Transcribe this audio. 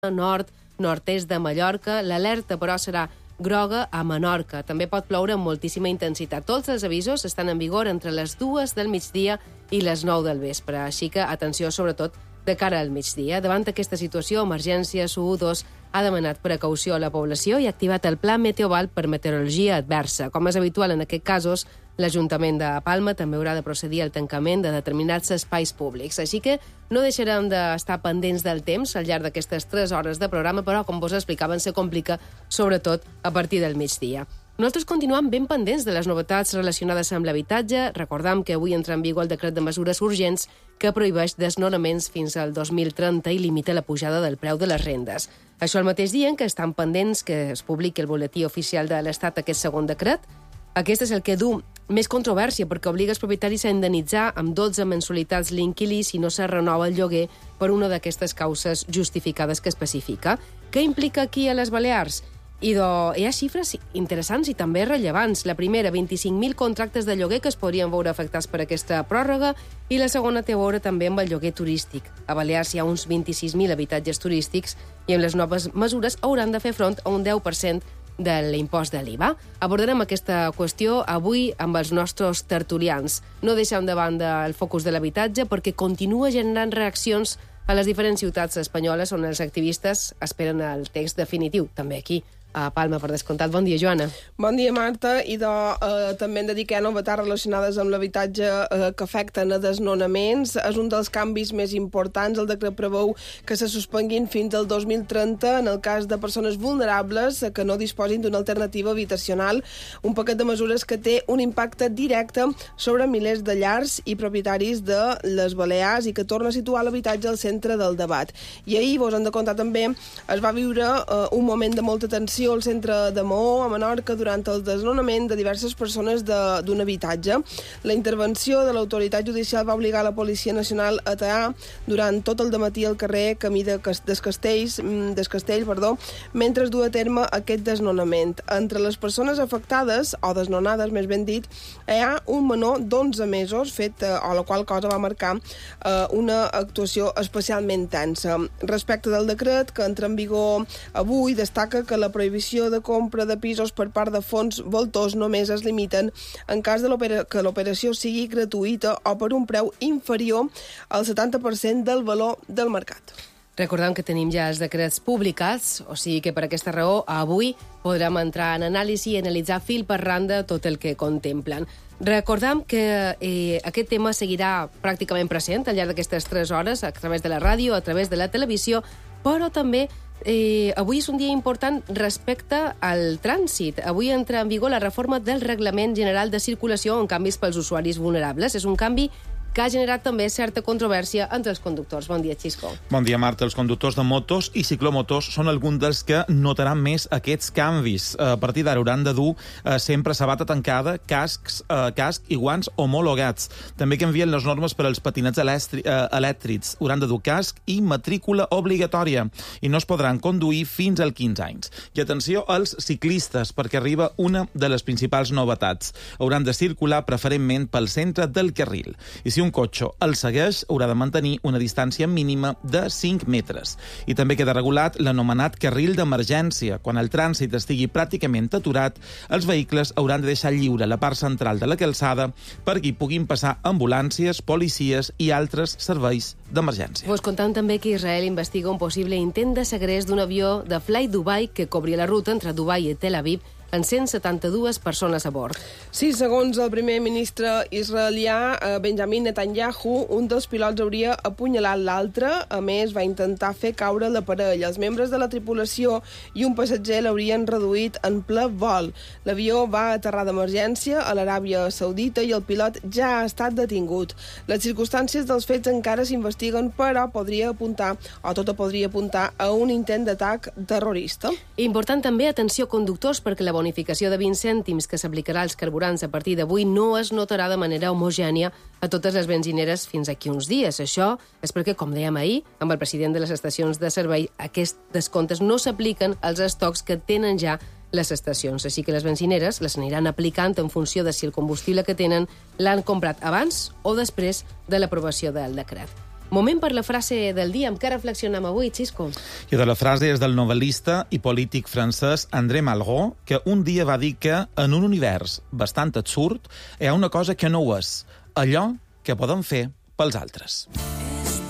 nord, nord-est de Mallorca. L'alerta, però, serà groga a Menorca. També pot ploure amb moltíssima intensitat. Tots els avisos estan en vigor entre les 2 del migdia i les 9 del vespre. Així que, atenció, sobretot, de cara al migdia. Davant aquesta situació, Emergències 112 ha demanat precaució a la població i ha activat el Pla Meteoval per meteorologia adversa. Com és habitual en aquests casos, l'Ajuntament de Palma també haurà de procedir al tancament de determinats espais públics. Així que no deixarem d'estar pendents del temps al llarg d'aquestes 3 hores de programa, però, com vos explicaven, se complica sobretot a partir del migdia. Nosaltres continuem ben pendents de les novetats relacionades amb l'habitatge. Recordam que avui entra en vigor el decret de mesures urgents que prohibeix desnonaments fins al 2030 i limita la pujada del preu de les rendes. Això el mateix dia en què estan pendents que es publiqui el boletí oficial de l'Estat aquest segon decret. Aquest és el que du més controvèrsia perquè obliga els propietaris a indemnitzar amb 12 mensualitats l'inquilí si no se renova el lloguer per una d'aquestes causes justificades que especifica. Què implica aquí a les Balears? Hi ha xifres interessants i també rellevants. La primera, 25.000 contractes de lloguer que es podrien veure afectats per aquesta pròrroga i la segona té a veure també amb el lloguer turístic. A Balears hi ha uns 26.000 habitatges turístics i amb les noves mesures hauran de fer front a un 10% de l'impost de l'IVA. Abordarem aquesta qüestió avui amb els nostres tertulians. No deixem de banda el focus de l'habitatge perquè continua generant reaccions a les diferents ciutats espanyoles on els activistes esperen el text definitiu, també aquí a Palma, per descomptat. Bon dia, Joana. Bon dia, Marta. I també en dediquem novetats relacionades amb l'habitatge que afecten a desnonaments. És un dels canvis més importants. El decret preveu que se suspenguin fins al 2030 en el cas de persones vulnerables que no disposin d'una alternativa habitacional. Un paquet de mesures que té un impacte directe sobre milers de llars i propietaris de les Balears i que torna a situar l'habitatge al centre del debat. I ahir, vos hem de contar també, es va viure un moment de molta tensió al centre de Maó, a Menorca, durant el desnonament de diverses persones d'un habitatge. La intervenció de l'autoritat judicial va obligar la Policia Nacional a tallar durant tot el dematí al carrer Camí del Castell, mentre es du a terme aquest desnonament. Entre les persones afectades, o desnonades més ben dit, hi ha un menor d'11 mesos, o la qual cosa va marcar una actuació especialment tensa. Respecte del decret, que entra en vigor avui, destaca que la prohibició de compra de pisos per part de fons voltors només es limiten en cas que l'operació sigui gratuïta o per un preu inferior al 70% del valor del mercat. Recordem que tenim ja els decrets publicats, o sigui que per aquesta raó avui podrem entrar en anàlisi i analitzar fil per randa tot el que contemplen. Recordem que aquest tema seguirà pràcticament present al llarg d'aquestes 3 hores a través de la ràdio, a través de la televisió, però també avui és un dia important respecte al trànsit. Avui entra en vigor la reforma del Reglament General de Circulació amb canvis pels usuaris vulnerables. És un canvi que ha generat també certa controvèrsia entre els conductors. Bon dia, Xisco. Bon dia, Marta. Els conductors de motos i ciclomotors són alguns dels que notaran més aquests canvis. A partir d'ara hauran de dur sempre sabata tancada, casc i guants homologats. També canvien les normes per als patinets elèctrics. Hauran de dur casc i matrícula obligatòria. I no es podran conduir fins als 15 anys. I atenció als ciclistes, perquè arriba una de les principals novetats. Hauran de circular preferentment pel centre del carril. I si un cotxe el segueix, haurà de mantenir una distància mínima de 5 metres. I també queda regulat l'anomenat carril d'emergència. Quan el trànsit estigui pràcticament aturat, els vehicles hauran de deixar lliure la part central de la calçada perquè hi puguin passar ambulàncies, policies i altres serveis d'emergència. Vos contam també que Israel investiga un possible intent de segrest d'un avió de Fly Dubai que cobria la ruta entre Dubai i Tel Aviv en 172 persones a bord. Sí, segons el primer ministre israelià Benjamin Netanyahu, un dels pilots hauria apunyalat l'altre. A més, va intentar fer caure l'aparell. Els membres de la tripulació i un passatger l'haurien reduït en ple vol. L'avió va aterrar d'emergència a l'Aràbia Saudita i el pilot ja ha estat detingut. Les circumstàncies dels fets encara s'investiguen, però podria apuntar a un intent d'atac terrorista. Important també, atenció conductors, perquè la bonificació de 20 cèntims que s'aplicarà als carburants a partir d'avui no es notarà de manera homogènia a totes les benzineres fins aquí uns dies. Això és perquè, com dèiem ahir, amb el president de les estacions de servei, aquests descomptes no s'apliquen als estocs que tenen ja les estacions. Així que les benzineres les aniran aplicant en funció de si el combustible que tenen l'han comprat abans o després de l'aprovació del decret. Moment per la frase del dia. Amb què reflexionem avui, Xisco? I de la frase és del novel·lista i polític francès André Malraux, que un dia va dir que en un univers bastant absurd hi ha una cosa que no ho és, allò que podem fer pels altres.